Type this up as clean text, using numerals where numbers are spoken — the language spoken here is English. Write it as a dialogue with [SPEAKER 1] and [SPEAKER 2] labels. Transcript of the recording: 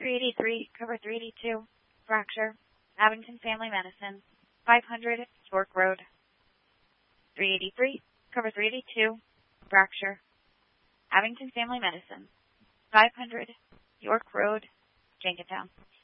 [SPEAKER 1] 383, cover 382, fracture, Abington Family Medicine, 500 York Road. 383, cover 382, fracture, Abington Family Medicine, 500 York Road, Jenkintown.